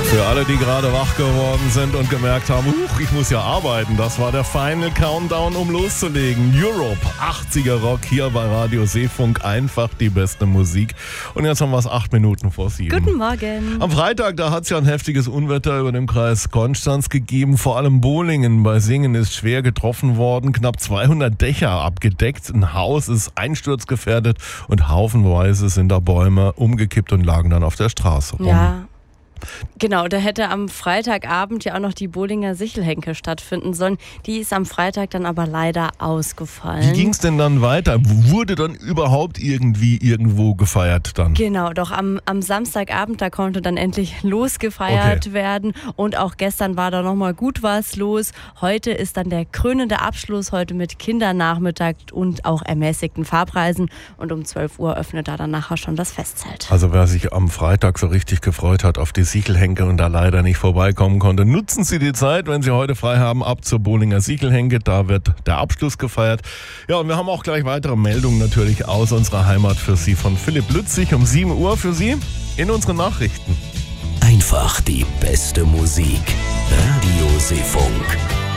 Für alle, die gerade wach geworden sind und gemerkt haben, ich muss ja arbeiten, das war der Final Countdown, um loszulegen. Europe, 80er Rock hier bei Radio Seefunk, einfach die beste Musik. Und jetzt haben wir es 8 Minuten vor 7. Guten Morgen. Am Freitag, da hat es ja ein heftiges Unwetter über dem Kreis Konstanz gegeben. Vor allem Bolingen bei Singen ist schwer getroffen worden. Knapp 200 Dächer abgedeckt. Ein Haus ist einsturzgefährdet und haufenweise sind da Bäume umgekippt und lagen dann auf der Straße rum. Ja. Genau, da hätte am Freitagabend ja auch noch die Bolinger Sichelhenke stattfinden sollen. Die ist am Freitag dann aber leider ausgefallen. Wie ging es denn dann weiter? Wurde dann überhaupt irgendwo gefeiert dann? Genau, doch am Samstagabend, da konnte dann endlich losgefeiert werden. Und auch gestern war da nochmal gut was los. Heute ist dann der krönende Abschluss, heute mit Kindernachmittag und auch ermäßigten Fahrpreisen. Und um 12 Uhr öffnet da dann nachher schon das Festzelt. Also wer sich am Freitag so richtig gefreut hat auf die Sichelhenke und da leider nicht vorbeikommen konnte, nutzen Sie die Zeit, wenn Sie heute frei haben, ab zur Bolinger Sichelhenke. Da wird der Abschluss gefeiert. Ja, und wir haben auch gleich weitere Meldungen natürlich aus unserer Heimat für Sie von Philipp Lützig um 7 Uhr für Sie in unseren Nachrichten. Einfach die beste Musik. Radio Seefunk.